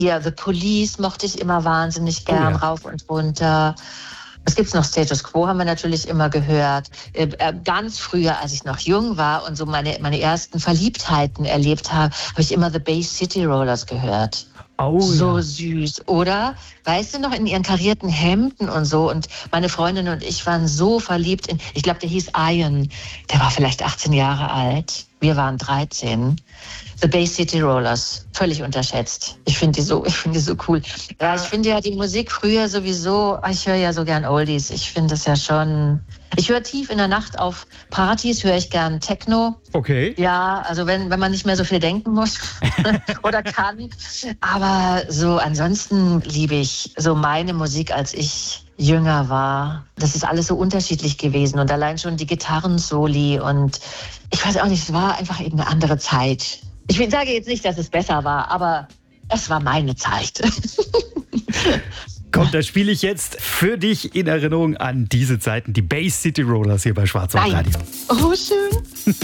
Ja, The Police mochte ich immer wahnsinnig gern, rauf und runter. Was gibt's noch? Status Quo haben wir natürlich immer gehört. Ganz früher, als ich noch jung war und so meine ersten Verliebtheiten erlebt habe ich immer The Bay City Rollers gehört. So süß, oder? Weißt du noch, in ihren karierten Hemden und so. Und meine Freundin und ich waren so verliebt in, ich glaube, der hieß Ian. Der war vielleicht 18 Jahre alt. Wir waren 13. The Bay City Rollers, völlig unterschätzt. Ich finde die so cool. Ja, ich finde ja die Musik früher sowieso, ich höre ja so gern Oldies. Ich finde es ja schon, ich höre tief in der Nacht auf Partys, höre ich gern Techno. Okay. Ja, also wenn man nicht mehr so viel denken muss oder kann. Aber so ansonsten liebe ich so meine Musik, als ich jünger war. Das ist alles so unterschiedlich gewesen und allein schon die Gitarrensoli und ich weiß auch nicht, es war einfach eben eine andere Zeit. Ich sage jetzt nicht, dass es besser war, aber es war meine Zeit. Komm, da spiele ich jetzt für dich in Erinnerung an diese Zeiten, die Bay City Rollers hier bei Schwarz auf Radio. Oh, schön.